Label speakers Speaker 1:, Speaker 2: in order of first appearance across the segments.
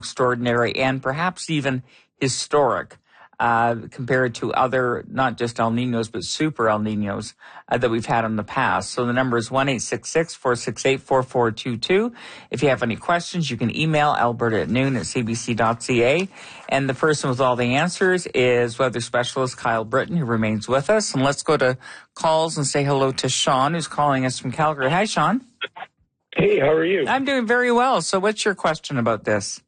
Speaker 1: extraordinary and perhaps even historic compared to other, not just El Niños, but super El Niños that we've had in the past. So the number is 1-866-468-4422. If you have any questions, you can email alberta@noon@cbc.ca. And the person with all the answers is weather specialist Kyle Britton, who remains with us. And let's go to calls and say hello to Sean, who's calling us from Calgary. Hi, Sean.
Speaker 2: Hey, how are you?
Speaker 1: I'm doing very well. So what's your question about this?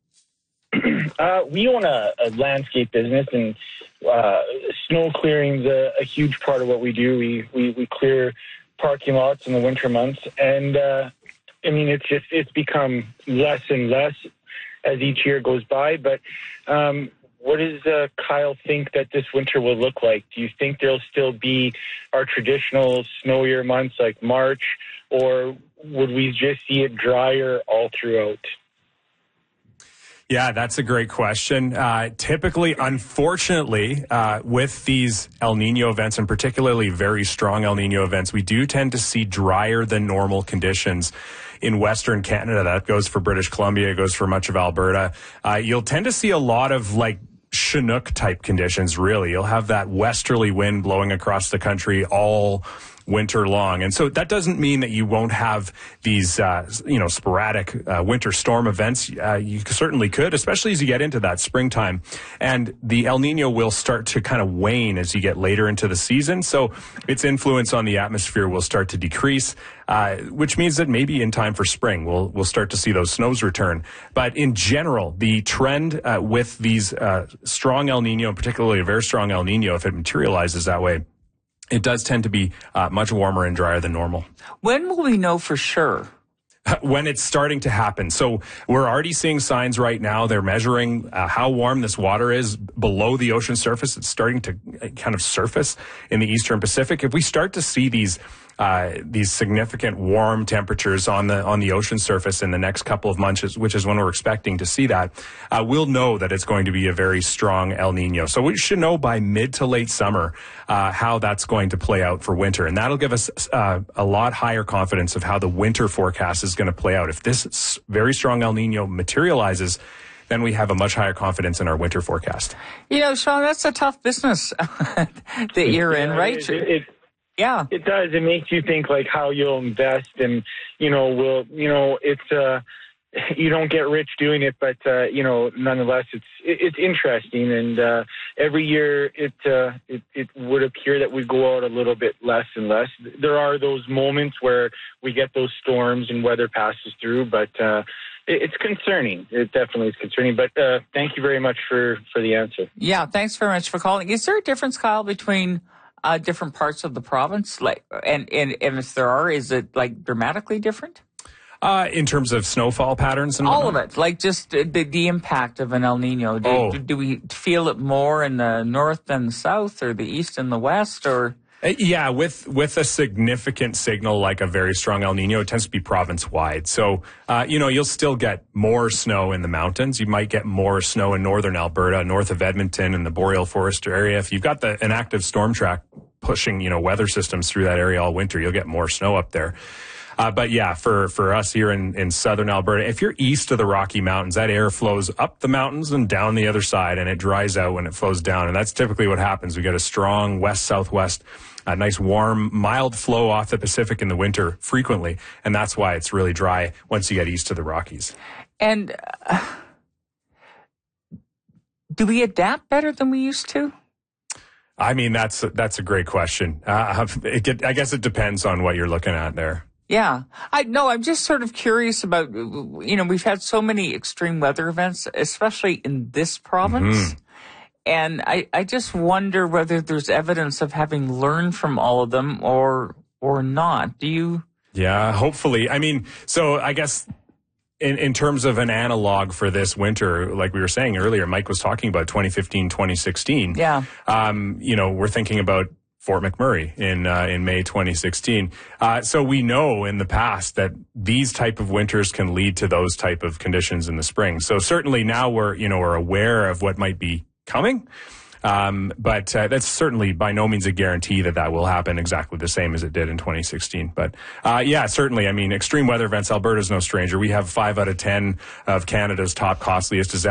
Speaker 2: We own a landscape business, and snow clearing's a huge part of what we do. We clear parking lots in the winter months, and it's become less and less as each year goes by. But what does Kyle think that this winter will look like? Do you think there'll still be our traditional snowier months like March, or would we just see it drier all throughout?
Speaker 3: Yeah, that's a great question. Typically, unfortunately, with these El Nino events, and particularly very strong El Nino events, we do tend to see drier than normal conditions in Western Canada. That goes for British Columbia, it goes for much of Alberta. You'll tend to see a lot of Chinook type conditions, really. You'll have that westerly wind blowing across the country all winter long. And so that doesn't mean that you won't have these, sporadic winter storm events. You certainly could, especially as you get into that springtime. And the El Nino will start to kind of wane as you get later into the season. So its influence on the atmosphere will start to decrease, which means that maybe in time for spring, we'll start to see those snows return. But in general, the trend with these strong El Nino, particularly a very strong El Nino, if it materializes that way, it does tend to be much warmer and drier than normal.
Speaker 1: When will we know for sure?
Speaker 3: When it's starting to happen. So we're already seeing signs right now. They're measuring how warm this water is below the ocean surface. It's starting to kind of surface in the Eastern Pacific. If we start to see these significant warm temperatures on the ocean surface in the next couple of months, which is when we're expecting to see that, we'll know that it's going to be a very strong El Nino. So we should know by mid to late summer how that's going to play out for winter. And that'll give us a lot higher confidence of how the winter forecast is going to play out. If this very strong El Nino materializes, then we have a much higher confidence in our winter forecast.
Speaker 1: Sean, that's a tough business that you're in, right? Yeah,
Speaker 2: it does. It makes you think how you'll invest, and you don't get rich doing it, but nonetheless, it's interesting. And every year, it would appear that we go out a little bit less and less. There are those moments where we get those storms and weather passes through, but it's concerning. It definitely is concerning. But thank you very much for the answer.
Speaker 1: Yeah, thanks very much for calling. Is there a difference, Kyle, between different parts of the province, and if there are, is it dramatically different?
Speaker 3: In terms of snowfall patterns and
Speaker 1: all of it, just the impact of an El Nino. Do we feel it more in the north than the south, or the east and the west, or?
Speaker 3: Yeah, with a significant signal like a very strong El Nino, it tends to be province-wide. So, you'll still get more snow in the mountains. You might get more snow in northern Alberta, north of Edmonton and the Boreal Forest area. If you've got an active storm track pushing, weather systems through that area all winter, you'll get more snow up there. But yeah, for us here in southern Alberta, if you're east of the Rocky Mountains, that air flows up the mountains and down the other side, and it dries out when it flows down. And that's typically what happens. We get a strong west-southwest, a nice warm, mild flow off the Pacific in the winter frequently. And that's why it's really dry once you get east of the Rockies.
Speaker 1: And do we adapt better than we used to?
Speaker 3: I mean, that's a great question. I guess it depends on what you're looking at there.
Speaker 1: Yeah. I'm just sort of curious about, we've had so many extreme weather events, especially in this province. Mm-hmm. And I just wonder whether there's evidence of having learned from all of them or not. Do you?
Speaker 3: Yeah, hopefully. I mean, so I guess in terms of an analog for this winter, like we were saying earlier, Mike was talking about 2015, 2016.
Speaker 1: Yeah.
Speaker 3: We're thinking about Fort McMurray in May 2016. So we know in the past that these type of winters can lead to those type of conditions in the spring. So certainly now we're aware of what might be coming. But that's certainly by no means a guarantee that will happen exactly the same as it did in 2016. But yeah, certainly. I mean, extreme weather events, Alberta's no stranger. We have 5 out of 10 of Canada's top costliest disasters.